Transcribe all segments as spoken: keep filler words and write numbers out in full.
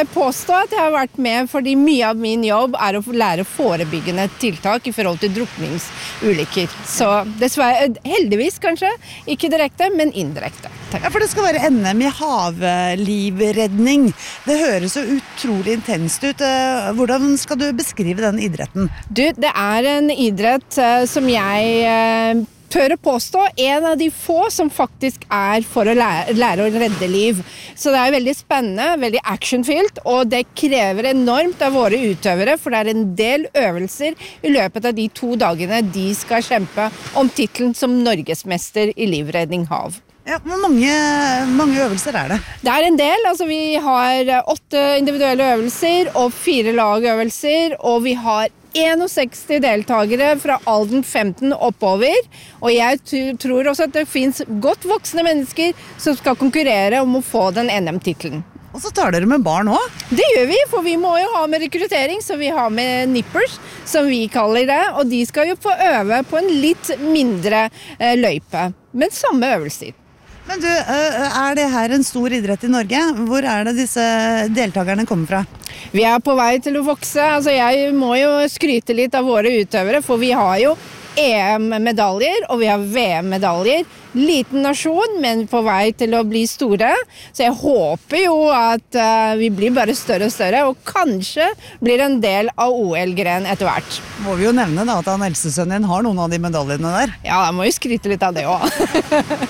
jeg påstå at jeg har vært med fordi mye av min jobb er å lære forebyggende tiltak i forhold til drukningsulykker. Så dessverre, heldigvis kanskje, ikke direkte, men indirekte. Ja, for det skal være N M i havlivredning. Det høres jo utrolig intenst ut. Hvordan skal du beskrive den idretten? Du, det er en idrett uh, som jeg uh, tør å påstå, en av de få som faktisk er for å lære, lære å redde liv. Så det er veldig spennende, veldig actionfylt, og det krever enormt av våre utøvere, for det er en del øvelser i løpet av de to dagene de skal kjempe om titlen som norgesmester i livredning hav. Ja, hvor mange, mange øvelser er det? Det er en del, altså vi har åtte individuelle øvelser og fire lagøvelser, og vi har sekstién deltakere fra alderen femten oppover, og jeg tror også at det finnes godt voksne mennesker som skal konkurrere om å få den N M-titlen. Og så tar dere med barn også? Det gjør vi, for vi må jo ha med rekruttering, så vi har med nippers, som vi kaller det, og de skal jo få øve på en litt mindre eh, løype, men samme øvelser. Men du, er det her en stor idrett i Norge? Hvor er det disse deltakerne kommer fra? Vi er på vei til å vokse. Altså, jeg må jo skryte litt av våre utøvere, for vi har jo E M-medaljer, og vi har V M-medaljer. Liten nasjon, men på vei til å bli store. Så jeg håper jo at uh, vi blir bare større og større, og kanskje blir en del av O L-gren etter hvert. Må vi jo nevne da at han eldstesønnen din har noen av de medaljene der. Ja, jeg må jo skryte litt av det også.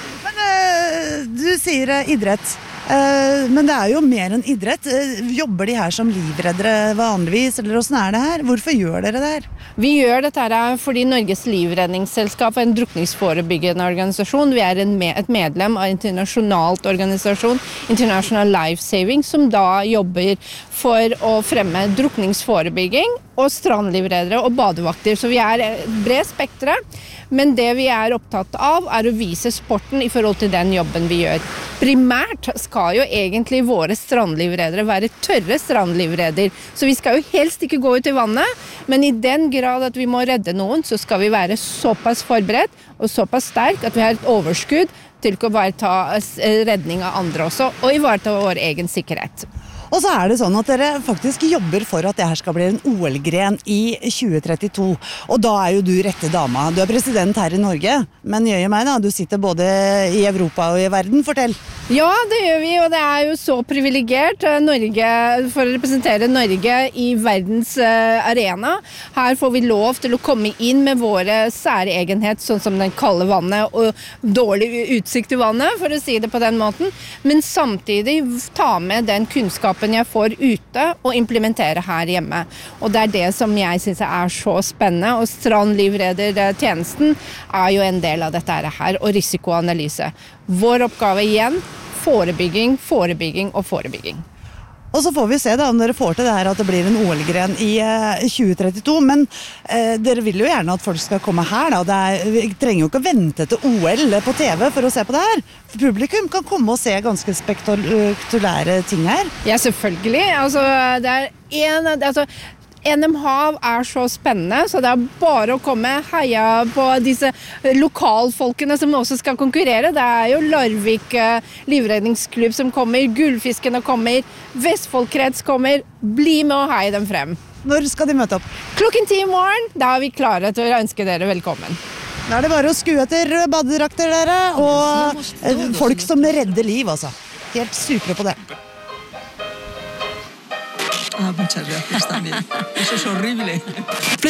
Du sier idrett, men det er jo mer enn idrett. Jobber de her som livreddere vanligvis, eller hvordan er det her? Hvorfor gjør dere det her? Vi gjør dette her fordi Norges livredningsselskap er en drukningsforebyggende organisasjon. Vi er en med, et medlem av en internasjonalt organisasjon, International Life Saving, som da jobber for å fremme drukningsforebygging og strandlivreddere og badevakter. Så vi er bred spektre, men det vi er opptatt av er å vise sporten i forhold til den jobben vi gjør. Primært skal jo egentlig våre strandlivreddere være tørre strandlivredder, så vi skal jo helst ikke gå ut i vannet, men i den grad at vi må redde noen, så skal vi være såpass forberedt og såpass sterk at vi har et overskudd til å bare ta redning av andre også, og ivareta vår egen sikkerhet. Og så er det sånn at dere faktisk jobber for at det her skal bli en O L-gren i tjue trettito, og da er jo du rette dama. Du er president her i Norge, men gjør jo meg da, du sitter både i Europa og i verden, fortell. Ja, det gjør vi, og det er jo så privilegert Norge, for å representere Norge i verdens uh, arena. Her får vi lov til å komme inn med våre særegenhet, sånn som den kalde vannet og dårlig utsikt til vannet, for å si det på den måten, men samtidig ta med den kunnskapen jeg får ute og implementere her hjemme. Og det er det som jeg synes er så spennende, og strandlivreddertjenesten er jo en del av dette her, og risikoanalyse. Vår oppgave igjen, forebygging, forebygging og forebygging. Og så får vi se da om dere får til det her at det blir en O L-gren i eh, tjue trettito, men eh, dere vil jo gjerne at folk skal komme her da. Det er, vi trenger jo ikke å vente til O L på T V for å se på det her. Publikum kan komme og se ganske spektakulære ting her. Ja, selvfølgelig. Altså, det er en, altså, N M Hav er så spennende, så det er bare å komme heia på disse lokalfolkene som også skal konkurrere. Det er jo Larvik livredningsklubb som kommer, Gullfiskene kommer, Vestfoldkrets kommer. Bli med og heie dem frem. Når skal de møte opp? Klokken ti i morgen, da er vi klare til å ønske dere velkommen. Da er det bare å skue etter badedrakter dere, og folk som redder liv, altså. Helt supre på det. Ah, muchas gracias también. Eso es horrible.